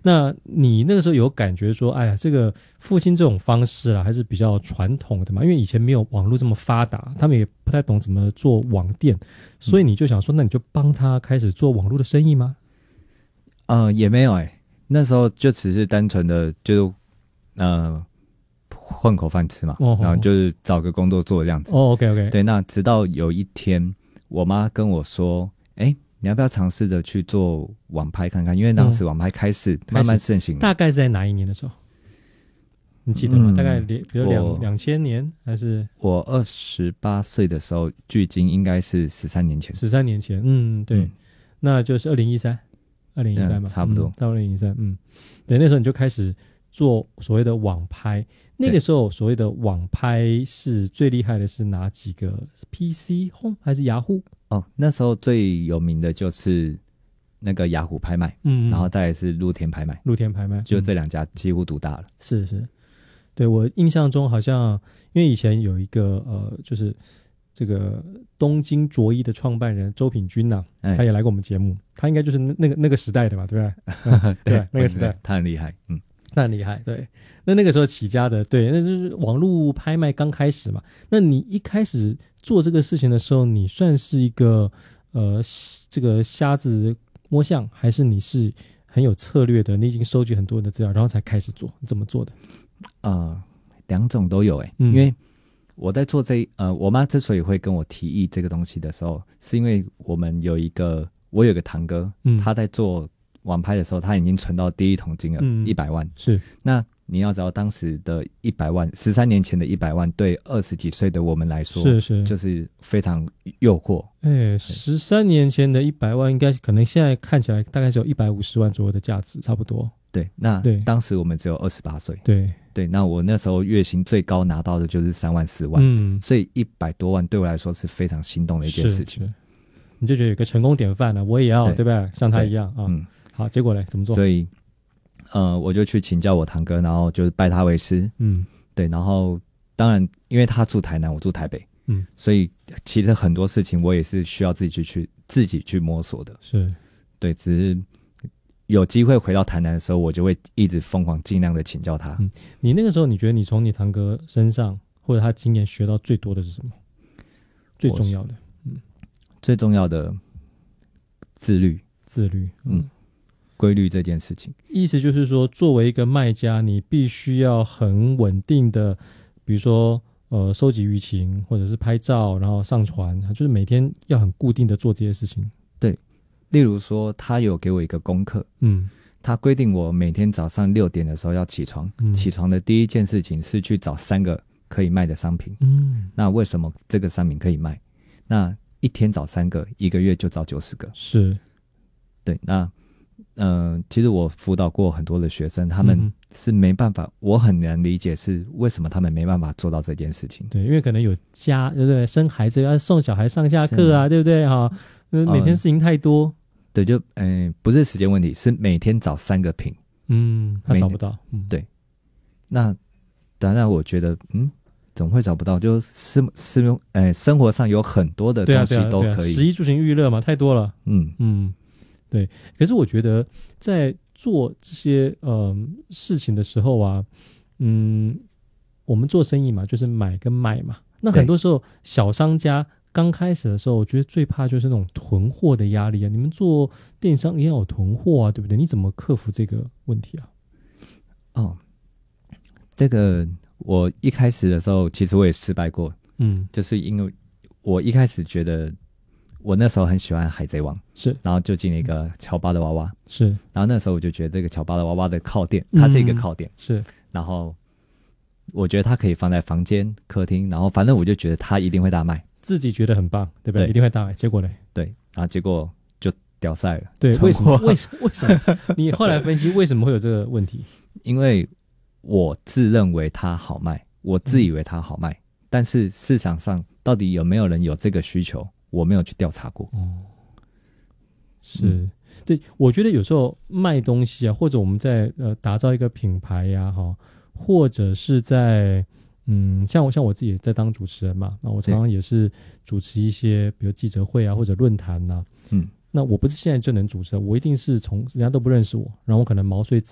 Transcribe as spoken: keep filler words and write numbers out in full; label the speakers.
Speaker 1: 那你那个时候有感觉说，哎呀，这个父亲这种方式啊，还是比较传统的嘛？因为以前没有网络这么发达，他们也不太懂怎么做网店，所以你就想说，那你就帮他开始做网络的生意吗？
Speaker 2: 呃，也没有哎、欸，那时候就只是单纯的就呃混口饭吃嘛，
Speaker 1: 哦，
Speaker 2: 然后就是找个工作做这样子。
Speaker 1: 哦 ，OK OK，
Speaker 2: 对，那直到有一天，我妈跟我说，哎，你要不要尝试着去做网拍看看？因为当时网拍开始慢慢盛行、嗯，
Speaker 1: 大概是在哪一年的时候？你记得吗？嗯、大概比如两两千年还是？
Speaker 2: 我二十八岁的时候，距今应该是十三年前。
Speaker 1: 十三年前，嗯，对，嗯、那就是二零一三，二零一三嘛，
Speaker 2: 差不多、
Speaker 1: 嗯、到二零一三，嗯，对，那时候你就开始做所谓的网拍。那个时候所谓的网拍是最厉害的是哪几个 ？P C Home 还是雅虎？
Speaker 2: 哦，那时候最有名的就是那个雅虎拍卖，嗯，然后再来是露天拍卖，
Speaker 1: 露天拍卖，
Speaker 2: 就这两家几乎独大了。
Speaker 1: 嗯、是是，对我印象中好像，因为以前有一个呃，就是这个东京着衣的创办人周品君呐、啊，他也来过我们节目，他应该就是那个那个时代的吧，对不对？嗯、对，那个时代，
Speaker 2: 他很厉害，嗯。
Speaker 1: 那很厉害，对。那那个时候起家的，对，那就是网络拍卖刚开始嘛。那你一开始做这个事情的时候，你算是一个呃这个瞎子摸象，还是你是很有策略的？你已经收集很多人的资料，然后才开始做，你怎么做的？
Speaker 2: 呃，两种都有诶、欸嗯，因为我在做这呃，我妈之所以会跟我提议这个东西的时候，是因为我们有一个我有一个堂哥，嗯，他在做网拍的时候，他已经存到第一桶金了，嗯，一百万。是，那你要知道，当时的一百万，十三年前的一百万，对二十几岁的我们来说，
Speaker 1: 是是，
Speaker 2: 就是非常诱惑。
Speaker 1: 哎，十三年前的一百万，应该可能现在看起来大概只有一百五十万左右的价值，差不多。
Speaker 2: 对，那对当时我们只有二十八岁。
Speaker 1: 对
Speaker 2: 对，那我那时候月薪最高拿到的就是三万四万，嗯，所以一百多万对我来说是非常心动的一件事情。
Speaker 1: 是是，你就觉得有个成功典范了、啊，我也要， 对, 对不对？像他一样啊。嗯，好，结果呢？怎么做？
Speaker 2: 所以，呃，我就去请教我堂哥，然后就是拜他为师。嗯，对，然后当然，因为他住台南，我住台北，嗯，所以其实很多事情我也是需要自己去去自己去摸索的。
Speaker 1: 是，
Speaker 2: 对，只是有机会回到台南的时候，我就会一直疯狂尽量的请教他。
Speaker 1: 嗯，你那个时候，你觉得你从你堂哥身上或者他经验学到最多的是什么？最重要的，嗯，
Speaker 2: 最重要的自律，
Speaker 1: 自律，嗯。嗯
Speaker 2: 规律这件事情，
Speaker 1: 意思就是说，作为一个卖家，你必须要很稳定的，比如说呃，收集舆情，或者是拍照，然后上传，就是每天要很固定的做这些事情。
Speaker 2: 对，例如说，他有给我一个功课，嗯，他规定我每天早上六点的时候要起床，嗯，起床的第一件事情是去找三个可以卖的商品，嗯，那为什么这个商品可以卖？那一天找三个，一个月就找九十个，
Speaker 1: 是，
Speaker 2: 对，那。嗯、呃，其实我辅导过很多的学生，他们是没办法、嗯，我很难理解是为什么他们没办法做到这件事情。
Speaker 1: 对，因为可能有家，对不对？生孩子要送小孩上下课啊，对不对？哈，每天事情太多。嗯、
Speaker 2: 对，就嗯、呃，不是时间问题，是每天找三个品，
Speaker 1: 嗯，他找不到。嗯，
Speaker 2: 对。那当然，我觉得，嗯，怎么会找不到？就是是用，呃，生活上有很多的东西都可以，
Speaker 1: 对啊对啊对啊、食衣住行娱乐嘛，太多了。
Speaker 2: 嗯
Speaker 1: 嗯。对，可是我觉得在做这些呃事情的时候啊，嗯，我们做生意嘛，就是买跟卖嘛。那很多时候小商家刚开始的时候，我觉得最怕就是那种囤货的压力啊。你们做电商也要有囤货啊，对不对？你怎么克服这个问题啊？
Speaker 2: 哦，这个我一开始的时候，其实我也失败过，嗯，就是因为我一开始觉得。我那时候很喜欢海贼王，
Speaker 1: 是，
Speaker 2: 然后就进了一个乔巴的娃娃，
Speaker 1: 是，
Speaker 2: 然后那时候我就觉得这个乔巴的娃娃的靠垫，它是一个靠垫，
Speaker 1: 嗯、是，
Speaker 2: 然后我觉得它可以放在房间、客厅，然后反正我就觉得它一定会大卖，
Speaker 1: 自己觉得很棒，对不对？对，一定会大卖。结果呢？
Speaker 2: 对，然后结果就屌赛了。
Speaker 1: 对，为什么？为什为什么？你后来分析为什么会有这个问题？
Speaker 2: 因为我自认为它好卖，我自以为它好卖，嗯、但是市场上到底有没有人有这个需求？我没有去调查过。
Speaker 1: 哦，是，嗯、对，我觉得有时候卖东西啊，或者我们在呃打造一个品牌呀、啊，哈，或者是在嗯，像我像我自己在当主持人嘛，那我常常也是主持一些比如记者会啊或者论坛呐、啊，嗯，那我不是现在就能主持，我一定是从人家都不认识我，然后我可能毛遂自